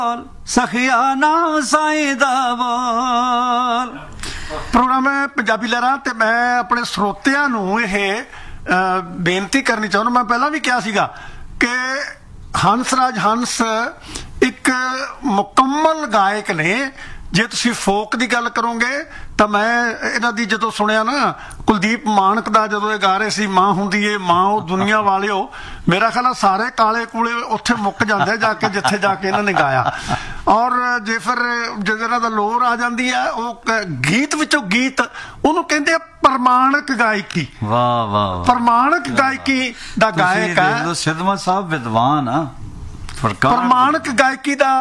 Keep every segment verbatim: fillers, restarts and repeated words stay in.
ਸਖਿਆ ਨਾਮ ਸਾਈਂ ਦਾ ਬੋਲ। ਪ੍ਰੋਗਰਾਮ ਹੈ ਪੰਜਾਬੀ ਲਹਿਰਾਂ ਤੇ ਮੈਂ ਆਪਣੇ ਸਰੋਤਿਆਂ ਨੂੰ ਇਹ ਅ, ਬੇਨਤੀ ਕਰਨੀ ਚਾਹੁੰਦਾ। ਮੈਂ ਪਹਿਲਾਂ ਵੀ ਕਿਹਾ ਸੀਗਾ ਕਿ ਹੰਸਰਾਜ ਹੰਸ ਇੱਕ ਮੁਕੰਮਲ ਗਾਇਕ ਨੇ। ਜੇ ਤੁਸੀਂ ਫੋਕ ਦੀ ਗੱਲ ਕਰੋਗੇ ਤਾਂ ਮੈਂ ਇਹਨਾਂ ਦੀ ਜਦੋਂ ਸੁਣਿਆ ਨਾ ਕੁਲਦੀਪ ਮਾਨਕ ਦਾ, ਜਦੋਂ ਇਹ ਗਾ ਰਹੇ ਸੀ ਮਾਂ ਹੁੰਦੀ ਏ ਮਾਂ ਉਹ ਦੁਨੀਆ ਵਾਲਿਓ, ਮੇਰਾ ਖਿਆਲ ਆ ਸਾਰੇ ਕਾਲੇ ਕੂਲੇ ਉੱਥੇ ਮੁੱਕ ਜਾਂਦੇ ਜਾ ਕੇ ਜਿੱਥੇ ਜਾ ਕੇ ਇਹਨਾਂ ਨੇ ਗਾਇਆ। ਔਰ ਜੇ ਫਿਰ ਜਦੋਂ ਇਹਨਾਂ ਦਾ ਲੋਰ ਆ ਜਾਂਦੀ ਹੈ ਉਹ ਗੀਤ ਵਿੱਚੋਂ ਗੀਤ, ਉਹਨੂੰ ਕਹਿੰਦੇ ਆ ਪ੍ਰਮਾਣਿਕ ਗਾਇਕੀ। ਵਾਹ ਵਾਹ, ਪ੍ਰਮਾਣਿਕ ਗਾਇਕੀ ਦਾ ਗਾਇਕ ਹੈ ਸਿੱਧਵਾਂ ਸਾਹਿਬ, ਵਿਦਵਾਨ ਆ। ਪ੍ਰਮਾਣਿਕ ਗਾਇਕੀ ਦਾ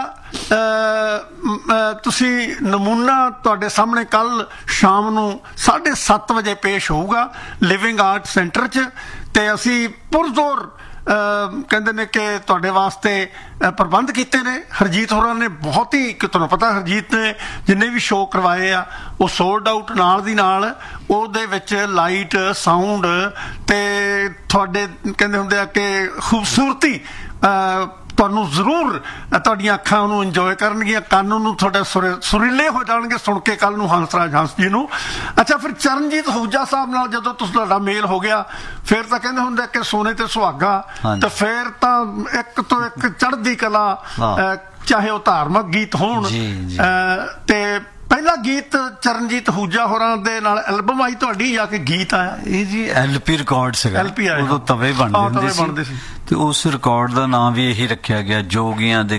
ਤੁਸੀਂ ਨਮੂਨਾ ਤੁਹਾਡੇ ਸਾਹਮਣੇ ਕੱਲ ਸ਼ਾਮ ਨੂੰ ਸਾਢੇ ਸੱਤ ਵਜੇ ਪੇਸ਼ ਹੋਊਗਾ ਲਿਵਿੰਗ ਆਰਟ ਸੈਂਟਰ 'ਚ। ਤੇ ਅਸੀਂ ਪੁਰਜ਼ੋਰ ਕਹਿੰਦੇ ਨੇ ਕਿ ਤੁਹਾਡੇ ਵਾਸਤੇ ਪ੍ਰਬੰਧ ਕੀਤੇ ਨੇ। ਹਰਜੀਤ ਹੋਰਾਂ ਨੇ ਬਹੁਤ ਹੀ, ਕਿ ਤੁਹਾਨੂੰ ਪਤਾ ਹਰਜੀਤ ਨੇ ਜਿੰਨੇ ਵੀ ਸ਼ੋਅ ਕਰਵਾਏ ਆ ਉਹ ਸੋਲਡ ਆਊਟ ਨਾਲ ਦੀ ਨਾਲ। ਉਹਦੇ ਵਿੱਚ ਲਾਈਟ ਸਾਊਂਡ ਤੇ ਤੁਹਾਡੇ ਕਹਿੰਦੇ ਹੁੰਦੇ ਆ ਕਿ ਖੂਬਸੂਰਤੀ ਤੁਹਾਨੂੰ ਜ਼ਰੂਰ, ਤੁਹਾਡੀਆਂ ਅੱਖਾਂ ਉਹਨੂੰ ਇੰਜੋਏ ਕਰਨਗੀਆਂ, ਕੰਨ ਨੂੰ ਤੁਹਾਡੇ ਸੁਰ ਸੁਰੀਲੇ ਹੋ ਜਾਣਗੇ ਸੁਣ ਕੇ ਕੱਲ ਨੂੰ ਹੰਸਰਾਜ ਹੰਸ ਜੀ ਨੂੰ। ਅੱਛਾ, ਫਿਰ ਚਰਨਜੀਤ ਹੂਜਾ ਸਾਹਿਬ ਨਾਲ ਜਦੋਂ ਤੁਸੀਂ ਤੁਹਾਡਾ ਮੇਲ ਹੋ ਗਿਆ ਫਿਰ ਤਾਂ ਕਹਿੰਦੇ ਹੁੰਦੇ ਕਿ ਸੋਨੇ ਤੇ ਸੁਹਾਗਾ, ਤੇ ਫਿਰ ਤਾਂ ਇੱਕ ਤੋਂ ਇੱਕ ਚੜ੍ਹਦੀ ਕਲਾ, ਚਾਹੇ ਉਹ ਧਾਰਮਿਕ ਗੀਤ ਹੋਣ। ਤੇ ਪਹਿਲਾ ਗੀਤ ਚਰਨਜੀਤ ਹੂਜਾ ਹੋਰਾਂ ਦੇ ਨਾਲ ਐਲਬਮ ਆਈ ਤੁਹਾਡੀ ਜਾਂ ਕਿ ਗੀਤ ਆਇਆ? ਇਹ ਜੀ ਐਲ ਪੀ ਰਿਕਾਰਡ ਸੀਗਾ, ਐਲ ਪੀ ਆਇਆ, ਉਦੋਂ ਤਵੇ ਬਣਦੇ ਹੁੰਦੇ ਸੀ। ਤੇ ਉਸ ਰਿਕਾਰਡ ਦਾ ਨਾਮ ਵੀ ਇਹੀ ਰੱਖਿਆ ਗਿਆ, ਜੋਗੀਆਂ ਦੇ